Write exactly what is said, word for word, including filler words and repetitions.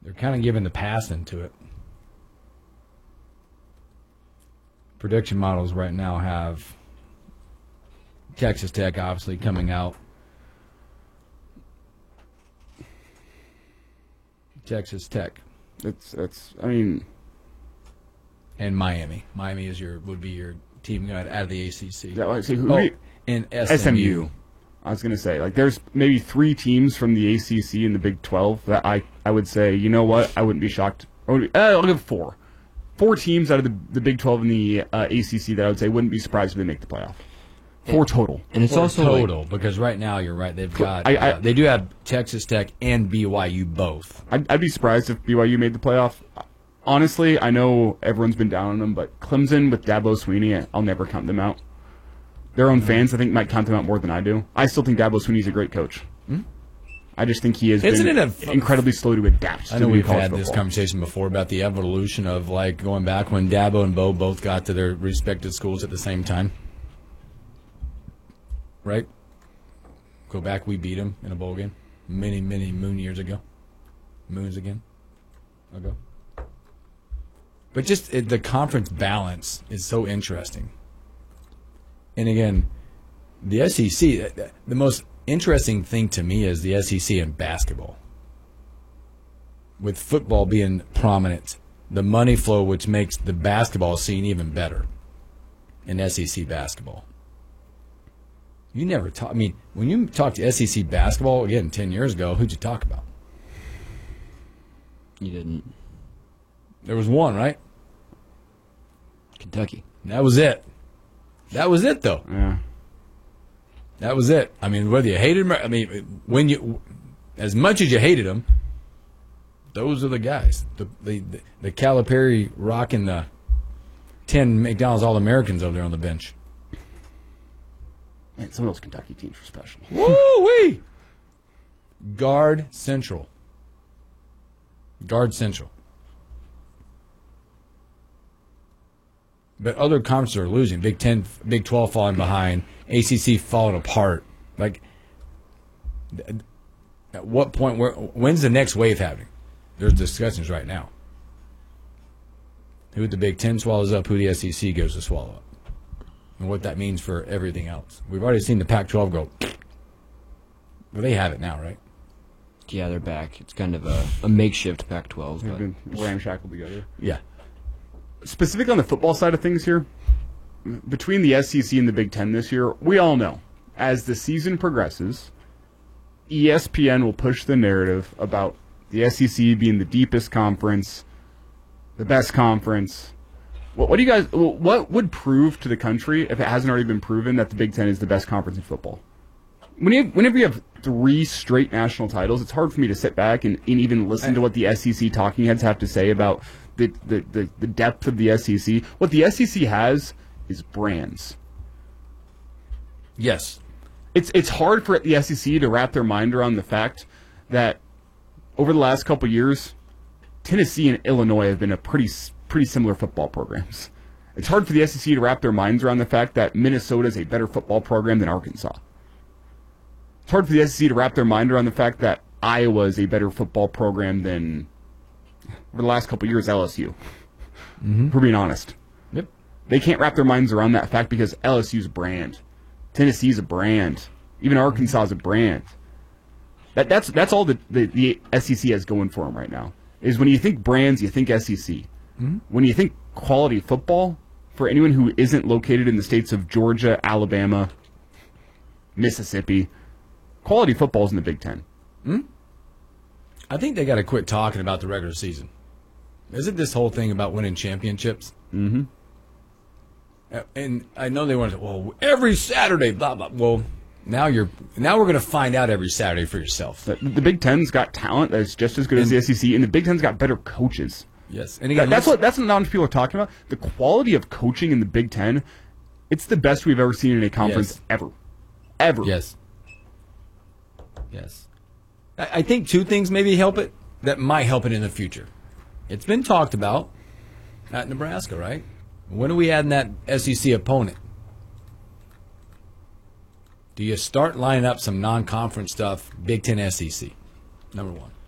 They're kind of giving the pass into it. Prediction models right now have Texas Tech obviously coming out. Texas Tech. It's it's. I mean, and Miami. Miami is your would be your team out of the A C C. Is that what I say? Who, oh, who, and S M U. S M U. I was gonna say, like, there's maybe three teams from the A C C and the Big twelve that I, I would say, you know what, I wouldn't be shocked. Or, uh, I'll give four, four teams out of the, the Big twelve and the uh, A C C that I would say wouldn't be surprised if they make the playoff. Four total. And it's Four also total like, because right now you're right. They've got I, I, uh, they do have Texas Tech and B Y U both. I'd, I'd be surprised if B Y U made the playoff. Honestly, I know everyone's been down on them, but Clemson with Dabo Swinney, I'll never count them out. Their own fans, I think, might count them out more than I do. I still think Dabo Swinney's a great coach. Hmm? I just think he has Isn't been it a, incredibly slow to adapt. I to know the we've college had football. this conversation before about the evolution of like going back when Dabo and Bo both got to their respective schools at the same time. Right? Go back, we beat them in a bowl game many, many moon years ago. Moons again ago. But just it, the conference balance is so interesting. And again, the S E C, the most interesting thing to me is the S E C in basketball. With football being prominent, the money flow which makes the basketball scene even better in S E C basketball. You never talk, I mean, when you talk to S E C basketball, again, ten years ago, who'd you talk about? You didn't. There was one, right? Kentucky. That was it. That was it, though. Yeah. That was it. I mean, whether you hated him, or, I mean, when you, as much as you hated him, those are the guys. The the the, the Calipari rocking the ten McDonald's All-Americans over there on the bench. Man, some of those Kentucky teams were special. Woo-wee! Guard Central. Guard Central. But other conferences are losing. Big Ten, Big Twelve falling behind. A C C falling apart. Like, at what point? Where, when's the next wave happening? There's discussions right now. Who the Big Ten swallows up, who the S E C goes to swallow up, and what that means for everything else. We've already seen the Pac twelve go. Well, they have it now, right? Yeah, they're back. It's kind of a, a makeshift Pac twelve. They've But been ramshackled together. Yeah. Specifically on the football side of things here, between the S E C and the Big Ten this year, we all know, as the season progresses, E S P N will push the narrative about the S E C being the deepest conference, the best conference. What, what do you guys? What would prove to the country, if it hasn't already been proven, that the Big Ten is the best conference in football? When you, whenever you have three straight national titles, it's hard for me to sit back and, and even listen to what the S E C talking heads have to say about the, the, the, the depth of the S E C. What the S E C has is brands. Yes. It's it's hard for the S E C to wrap their mind around the fact that over the last couple of years, Tennessee and Illinois have been a pretty pretty similar football programs. It's hard for the S E C to wrap their minds around the fact that Minnesota is a better football program than Arkansas. It's hard for the S E C to wrap their mind around the fact that Iowa is a better football program than, over the last couple of years, L S U. Mm-hmm. For being honest. Yep. They can't wrap their minds around that fact because L S U's a brand. Tennessee's a brand. Even Arkansas is a brand. That, that's that's all the, the, the S E C has going for them right now. Is when you think brands, you think S E C. Mm-hmm. When you think quality football, for anyone who isn't located in the states of Georgia, Alabama, Mississippi, quality football is in the Big Ten. Hmm? I think they got to quit talking about the regular season. Isn't this whole thing about winning championships? Mm-hmm. And I know they want to. Well, every Saturday, blah blah. Well, now you're now we're going to find out every Saturday for yourself. The, the Big Ten's got talent that's just as good and, as the S E C, and the Big Ten's got better coaches. Yes, and again, that, that's what that's what not much people are talking about. The quality of coaching in the Big Ten, it's the best we've ever seen in a conference yes. ever, ever. Yes. Yes. I, I think two things maybe help it that might help it in the future. It's been talked about at Nebraska, right? When are we adding that S E C opponent? Do you start lining up some non-conference stuff, Big Ten S E C? Number one.